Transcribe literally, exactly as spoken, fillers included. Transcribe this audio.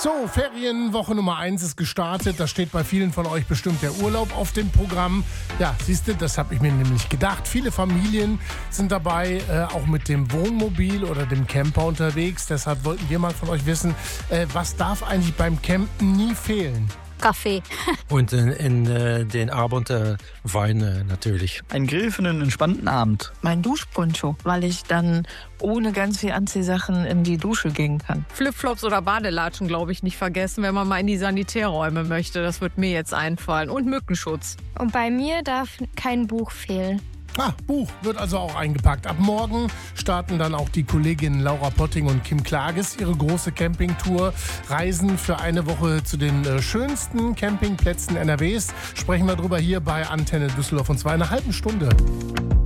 So, Ferienwoche Nummer eins ist gestartet. Da steht bei vielen von euch bestimmt der Urlaub auf dem Programm. Ja, siehst du, das habe ich mir nämlich gedacht. Viele Familien sind dabei, äh, auch mit dem Wohnmobil oder dem Camper unterwegs. Deshalb wollten wir mal von euch wissen, äh, was darf eigentlich beim Campen nie fehlen? Kaffee. Und in, in äh, den Abend äh, Wein äh, natürlich. Ein Grill für einen entspannten Abend. Mein Duschponcho, weil ich dann ohne ganz viel Anziehsachen in die Dusche gehen kann. Flipflops oder Badelatschen, glaube ich, nicht vergessen, wenn man mal in die Sanitärräume möchte. Das wird mir jetzt einfallen. Und Mückenschutz. Und bei mir darf kein Buch fehlen. Ah, Buch wird also auch eingepackt. Ab morgen starten dann auch die Kolleginnen Laura Potting und Kim Klages ihre große Campingtour. Reisen für eine Woche zu den äh, schönsten Campingplätzen N R Ws. Sprechen wir drüber hier bei Antenne Düsseldorf und zwar in einer halben Stunde.